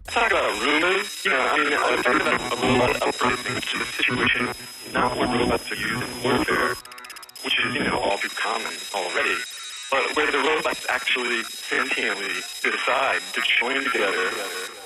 Talk about rumors. I've heard about a robot uprising, which is a situation not where robots are used in warfare, which is, all too common already, but where the robots actually sentiently decide to join together